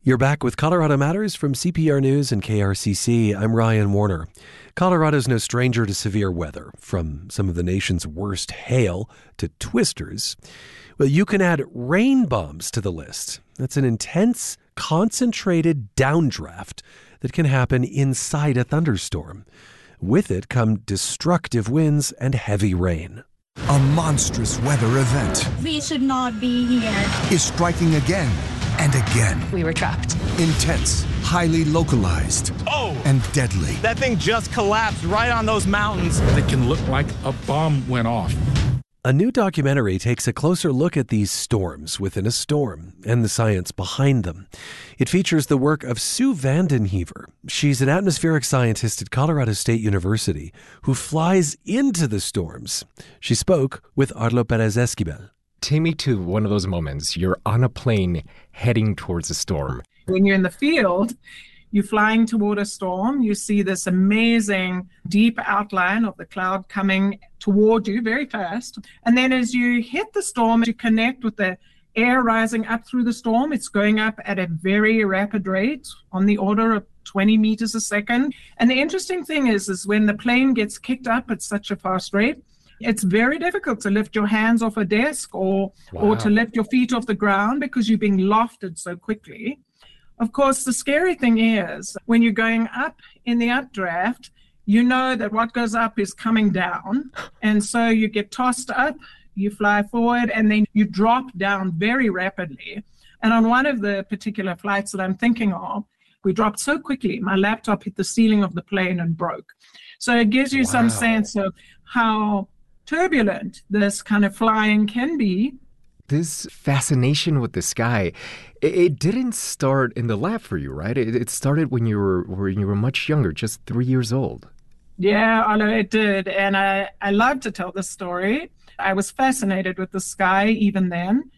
You're back with Colorado Matters from CPR News and KRCC. I'm Ryan Warner. Colorado's no stranger to severe weather, from some of the nation's worst hail to twisters. Well, you can add rain bombs to the list. That's an intense, concentrated downdraft that can happen inside a thunderstorm. With it come destructive winds and heavy rain. A monstrous weather event We should not be here. is striking again and again. We were trapped. Intense, highly localized, and deadly. That thing just collapsed right on those mountains. It can look like a bomb went off. A new documentary takes a closer look at these storms within a storm and the science behind them. It features the work of Sue Vandenhever. She's an atmospheric scientist at Colorado State University who flies into the storms. She spoke with Arlo Perez Esquivel. Take me to one of those moments. You're on a plane heading towards a storm. When you're in the field, you're flying toward a storm. You see this amazing deep outline of the cloud coming toward you very fast. And then as you hit the storm, you connect with the air rising up through the storm. It's going up at a very rapid rate, on the order of 20 meters a second. And the interesting thing is when the plane gets kicked up at such a fast rate, it's very difficult to lift your hands off a desk or to lift your feet off the ground because you're being lofted so quickly. Of course, the scary thing is when you're going up in the updraft, you know that what goes up is coming down. And so you get tossed up, you fly forward, and then you drop down very rapidly. And on one of the particular flights that I'm thinking of, we dropped so quickly, my laptop hit the ceiling of the plane and broke. So it gives you some sense of how turbulent this kind of flying can be. This fascination with the sky, it didn't start in the lab for you, right? It started when you were much younger, just 3 years old. Yeah, Arlo, it did. And I love to tell this story. I was fascinated with the sky even then.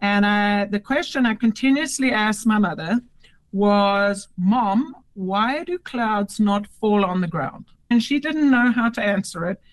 And the question I continuously asked my mother was, Mom, why do clouds not fall on the ground? And she didn't know how to answer it.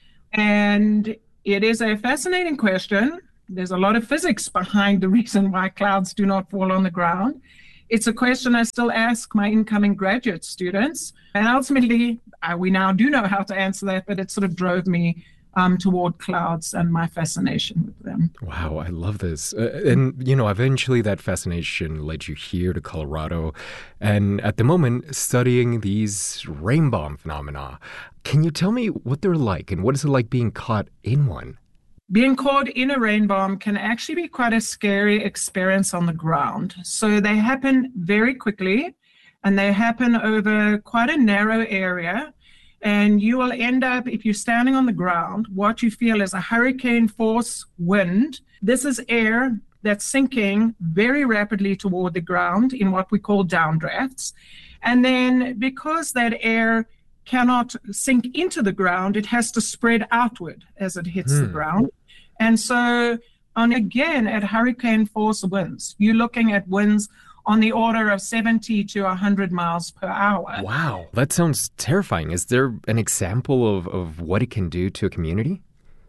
And it is a fascinating question. There's a lot of physics behind the reason why clouds do not fall on the ground. It's a question I still ask my incoming graduate students. And ultimately, we now do know how to answer that, but it sort of drove me toward clouds and my fascination with them. Wow, I love this. And, eventually that fascination led you here to Colorado. And at the moment, studying these rain bomb phenomena. Can you tell me what they're like and what is it like being caught in one? Being caught in a rain bomb can actually be quite a scary experience on the ground. So they happen very quickly and they happen over quite a narrow area. And you will end up, if you're standing on the ground, what you feel is a hurricane force wind. This is air that's sinking very rapidly toward the ground in what we call downdrafts. And then because that air cannot sink into the ground, it has to spread outward as it hits the ground. And so, again, at hurricane force winds, you're looking at winds on the order of 70 to 100 miles per hour. Wow, that sounds terrifying. Is there an example of what it can do to a community?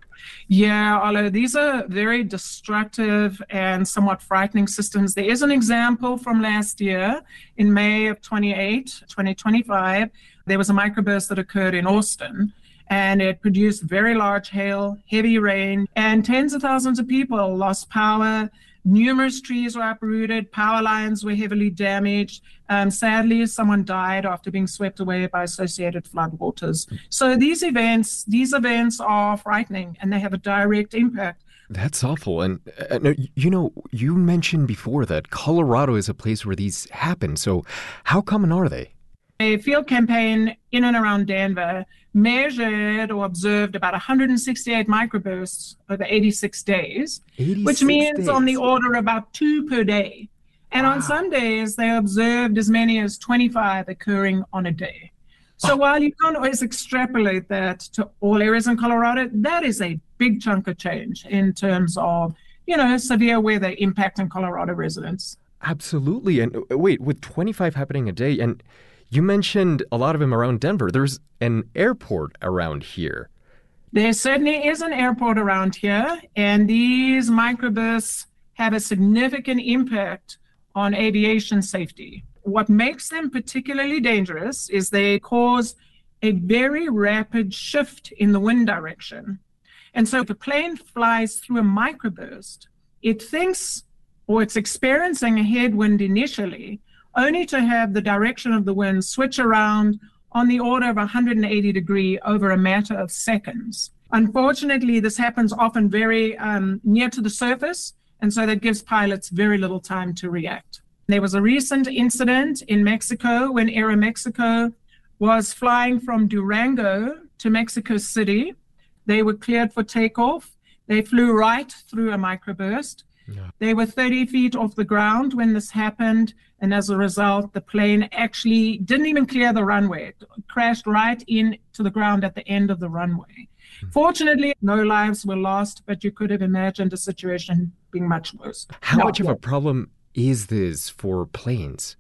Yeah, Arlo, these are very destructive and somewhat frightening systems. There is an example from last year in May of 2025. There was a microburst that occurred in Austin. And it produced very large hail, heavy rain, and tens of thousands of people lost power. Numerous trees were uprooted. Power lines were heavily damaged. Sadly, someone died after being swept away by associated floodwaters. So these events are frightening, and they have a direct impact. That's awful. And, you mentioned before that Colorado is a place where these happen. So how common are they? A field campaign in and around Denver measured or observed about 168 microbursts over 86 days, which means on the order of about 2 per day. And on some days, they observed as many as 25 occurring on a day. So while you can't always extrapolate that to all areas in Colorado, that is a big chunk of change in terms of, severe weather impacting Colorado residents. Absolutely. And wait, with 25 happening a day, and you mentioned a lot of them around Denver. There's an airport around here. There certainly is an airport around here, and these microbursts have a significant impact on aviation safety. What makes them particularly dangerous is they cause a very rapid shift in the wind direction. And so if a plane flies through a microburst, it thinks or it's experiencing a headwind initially, only to have the direction of the wind switch around on the order of 180 degrees over a matter of seconds. Unfortunately, this happens often very near to the surface, and so that gives pilots very little time to react. There was a recent incident in Mexico when Aeromexico was flying from Durango to Mexico City. They were cleared for takeoff. They flew right through a microburst. Yeah. They were 30 feet off the ground when this happened, and as a result, the plane actually didn't even clear the runway. It crashed right into the ground at the end of the runway. Fortunately, no lives were lost, but you could have imagined a situation being much worse. How much of a problem is this for planes?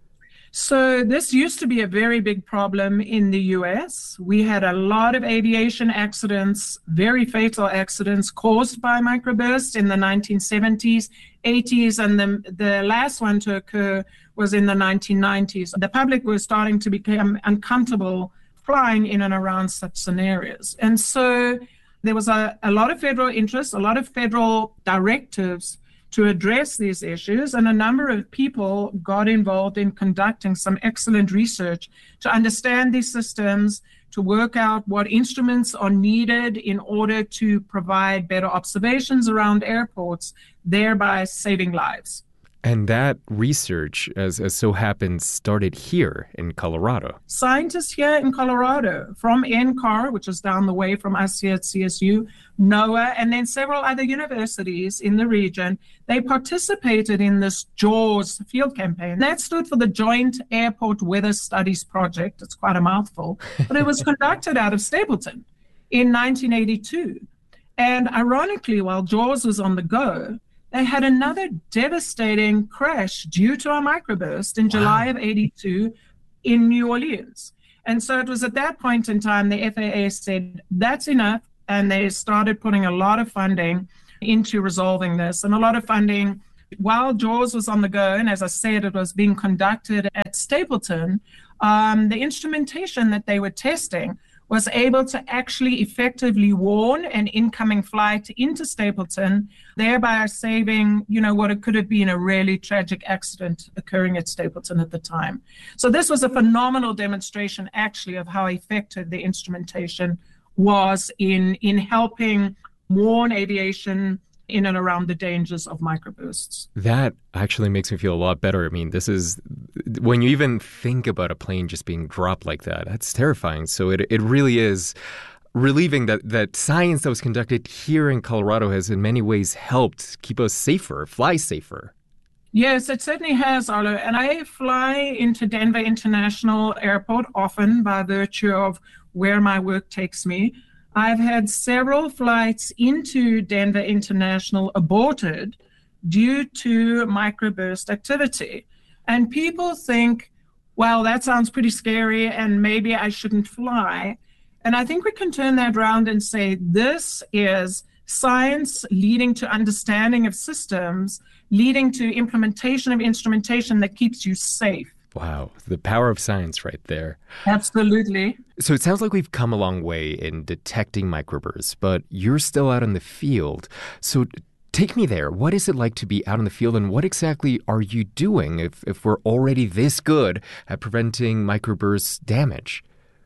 So this used to be a very big problem in the US. We had a lot of aviation accidents, very fatal accidents caused by microbursts in the 1970s, 80s, and the last one to occur was in the 1990s. The public was starting to become uncomfortable flying in and around such scenarios. And so there was a lot of federal interest, a lot of federal directives to address these issues, and a number of people got involved in conducting some excellent research to understand these systems, to work out what instruments are needed in order to provide better observations around airports, thereby saving lives. And that research, as so happens, started here in Colorado. Scientists here in Colorado from NCAR, which is down the way from us here at CSU, NOAA, and then several other universities in the region, they participated in this JAWS field campaign. That stood for the Joint Airport Weather Studies Project. It's quite a mouthful, but it was conducted out of Stapleton in 1982. And ironically, while JAWS was on the go, they had another devastating crash due to a microburst in July of 82 in New Orleans. And so it was at that point in time the FAA said, that's enough. And they started putting a lot of funding into resolving this. And a lot of funding, while JAWS was on the go, and as I said, it was being conducted at Stapleton, the instrumentation that they were testing was able to actually effectively warn an incoming flight into Stapleton, thereby saving, what it could have been a really tragic accident occurring at Stapleton at the time. So this was a phenomenal demonstration, actually, of how effective the instrumentation was in helping warn aviation in and around the dangers of microbursts. That actually makes me feel a lot better. I mean, this is, when you even think about a plane just being dropped like that, that's terrifying. So it really is relieving that science that was conducted here in Colorado has in many ways helped keep us safer, fly safer. Yes, it certainly has, Arlo. And I fly into Denver International Airport often by virtue of where my work takes me. I've had several flights into Denver International aborted due to microburst activity. And people think, well, that sounds pretty scary and maybe I shouldn't fly. And I think we can turn that around and say this is science leading to understanding of systems, leading to implementation of instrumentation that keeps you safe. Wow, the power of science right there. Absolutely. So it sounds like we've come a long way in detecting microbursts, but you're still out in the field. So take me there. What is it like to be out in the field, and what exactly are you doing if we're already this good at preventing microburst damage?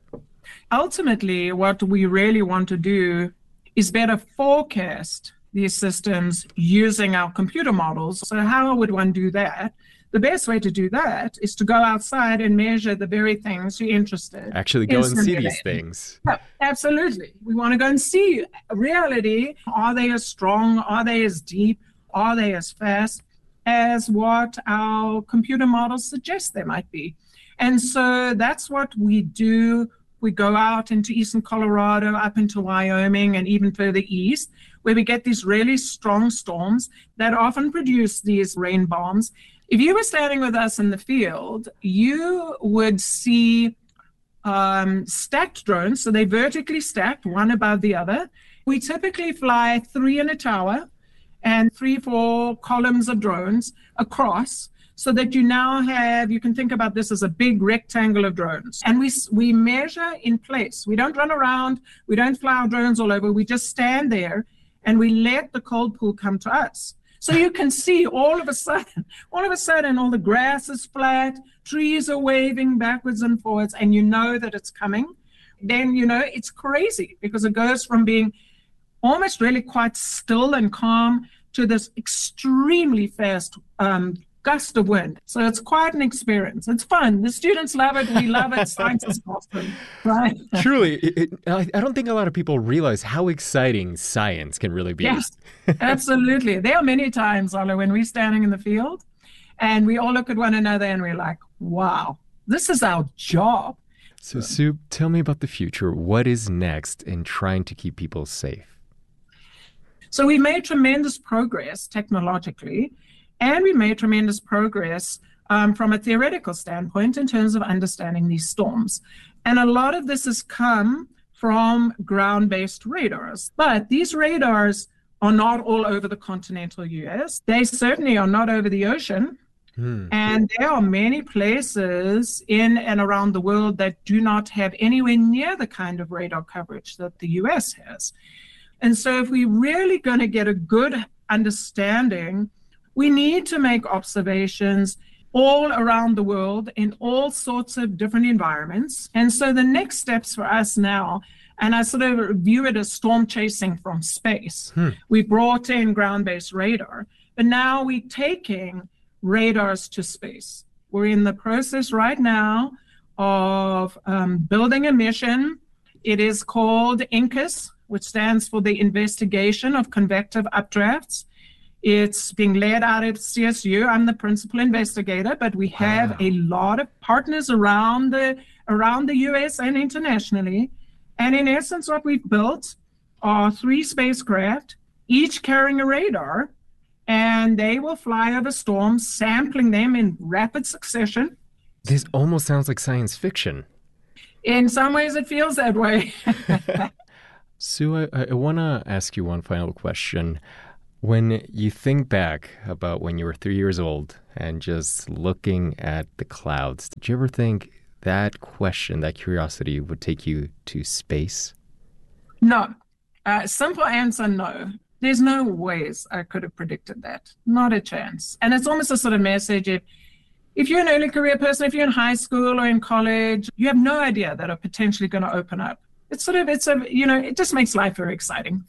Ultimately, what we really want to do is better forecast these systems using our computer models. So how would one do that? The best way to do that is to go outside and measure the very things you're interested in. Actually go and see these things. Yeah, absolutely. We want to go and see reality. Are they as strong? Are they as deep? Are they as fast as what our computer models suggest they might be? And so that's what we do. We go out into eastern Colorado, up into Wyoming, and even further east, where we get these really strong storms that often produce these rain bombs. If you were standing with us in the field, you would see stacked drones. So they're vertically stacked, one above the other. We typically fly 3 in a tower and 3-4 columns of drones across. so that you now have, you can think about this as a big rectangle of drones. And we measure in place. We don't run around. We don't fly our drones all over. We just stand there and we let the cold pool come to us. So you can see all of a sudden, all the grass is flat, trees are waving backwards and forwards, and you know that it's coming. Then, it's crazy because it goes from being almost really quite still and calm to this extremely fast gust of wind. So it's quite an experience. It's fun. The students love it. We love it. Science is awesome, right? Truly, I don't think a lot of people realize how exciting science can really be. Yes, absolutely. There are many times, Ola, when we're standing in the field and we all look at one another and we're like, wow, this is our job. So, Sue, tell me about the future. What is next in trying to keep people safe? So we made tremendous progress technologically, and we made tremendous progress from a theoretical standpoint in terms of understanding these storms. And a lot of this has come from ground-based radars. But these radars are not all over the continental U.S. They certainly are not over the ocean. And there are many places in and around the world that do not have anywhere near the kind of radar coverage that the U.S. has. And so if we're really going to get a good understanding, we need to make observations all around the world in all sorts of different environments. And so the next steps for us now, and I sort of view it as storm chasing from space. We brought in ground-based radar, but now we're taking radars to space. We're in the process right now of building a mission. It is called INCUS, which stands for the Investigation of Convective Updrafts. It's being led out at CSU. I'm the principal investigator, but we have a lot of partners around the US and internationally. And in essence, what we've built are 3 spacecraft, each carrying a radar, and they will fly over storms, sampling them in rapid succession. This almost sounds like science fiction. In some ways, it feels that way. Sue, I want to ask you one final question. When you think back about when you were 3 years old and just looking at the clouds, did you ever think that question, that curiosity would take you to space? No. Simple answer, no. There's no ways I could have predicted that. Not a chance. And it's almost a sort of message. If you're an early career person, if you're in high school or in college, you have no idea that are potentially going to open up. It just makes life very exciting.